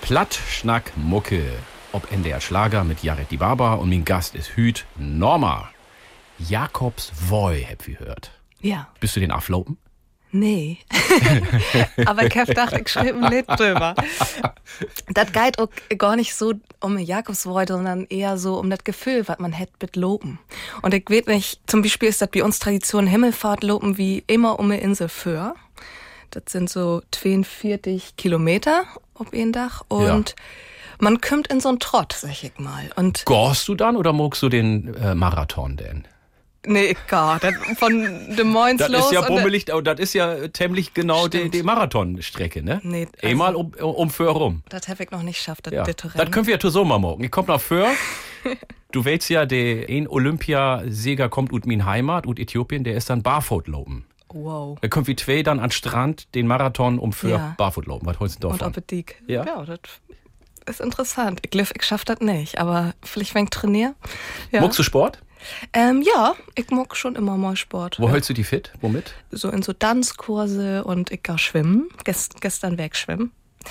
Platt, Schnack, Mucke. Ob NDR Schlager mit Jared Die Barber und mein Gast ist Hüt Norma. Jakobs Voi, hab ich gehört. Ja. Bist du den aflopen? Nee. Aber ich hab gedacht, ich schreibe ein Lied drüber. Das geht auch gar nicht so um Jakobsvoi, sondern eher so um das Gefühl, was man hätt mit Lopen. Und ich weiß nicht, zum Beispiel ist das bei uns Tradition Himmelfahrt lopen wie immer um eine Insel für. Das sind so 42 Kilometer auf ein Dach und man kommt in so einen Trott, sag ich mal. Und Gorst du dann oder magst du den Marathon denn? nee, gar. Von Des Moines Das los. ist ja bummelig, das ist ja ziemlich genau die Marathonstrecke, ne? Nee, also, Einmal um Föhr rum. das habe ich noch nicht geschafft, das Ja. Rennen. Das können wir ja so mal morgen. Ich komm nach Föhr. Du weißt ja, der ein Olympiasieger kommt ut min Heimat, ut Äthiopien, der ist dann barfoot lopen. Wow. Da können wir zwei dann an Strand den Marathon um Föhr Ja. barfoot lopen. Was holst du Und davon? Appetit. Ja. Das ist interessant. Ich glaube, ich schaff das nicht, aber vielleicht, wenn ich trainiere. Ja. Magst du Sport? Ja, ich mag schon immer mal Sport. Wo hältst du die fit? Womit? So in so Tanzkurse und ich gehe schwimmen. Gestern weg schwimmen.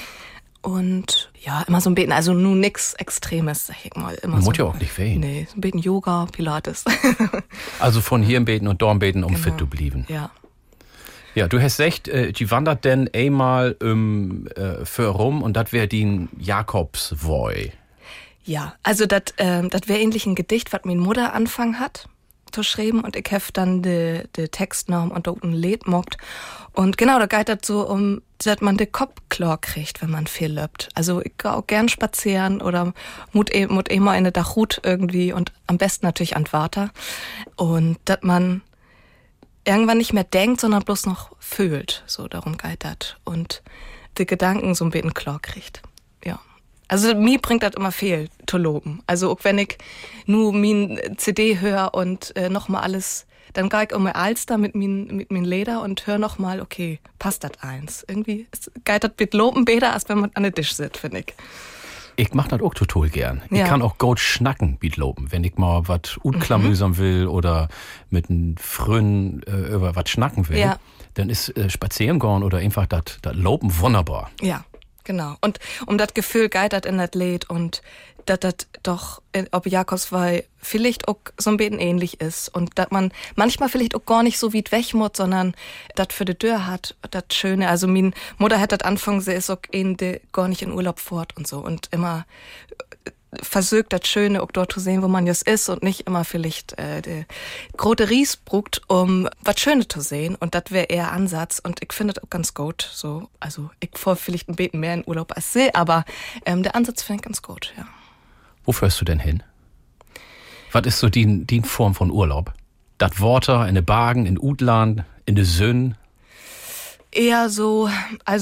Und ja, immer so ein bisschen, also nur nix Extremes, sag ich mal. Immer Man so, muss ja auch nicht wehen. Nee, so ein bisschen Yoga, Pilates. Also von hier im Beten und dort im Beten, um Genau. fit zu bleiben. Ja. Ja, du hast recht, die wandert denn einmal Föhr rum und das wäre die Jakobsvoi. Ja, also das wäre ähnlich ein Gedicht, was meine Mutter anfangen hat zu schreiben und ich hef dann de Text noch und dort ein Lied mockt. Und genau, da geht das so um, dass man den Kopf klar kriegt, wenn man viel löppt. Also ich gehe auch gern spazieren oder mut immer in der Dachhut irgendwie und am besten natürlich an Water. Und dass man irgendwann nicht mehr denkt, sondern bloß noch fühlt. So, darum geht das. Und die Gedanken so ein bisschen klar kriegt. Ja. Also mir bringt das immer viel zu loben. Also auch wenn ich nur min CD höre und noch mal alles, dann gehe ich um mein Alster mit min Leder und höre noch mal, okay, passt das eins. Irgendwie geht das mit Loben besser, als wenn man an der Tisch sitzt, finde ich. Ich mach das auch total gern. Ja. Ich kann auch gut schnacken mit loben, wenn ich mal was unklamüsern will oder mit einem Frön über was schnacken will. Ja. Dann ist spazieren gehen oder einfach das Loben wunderbar. Ja, genau. Und um das Gefühl geht das in das Lied und dass das doch, ob Jakobsvoi vielleicht auch so ein bisschen ähnlich ist und dass man manchmal vielleicht auch gar nicht so weit weg muss, sondern das für die Tür hat, das Schöne. Also min Mutter hat das Anfang, sie ist auch gar nicht in Urlaub fort und so und immer versucht das Schöne auch dort zu sehen, wo man jetzt ist und nicht immer vielleicht die große Ries bruckt, um was Schönes zu sehen und das wäre eher Ansatz und ich finde das auch ganz gut. So, also ich fahr vielleicht ein bisschen mehr in Urlaub als sie, aber der Ansatz finde ich ganz gut, ja. Wo fährst du denn hin? Was ist so die Form von Urlaub? Das Water in den Bergen, in Utland, in der Sönn? Eher so, also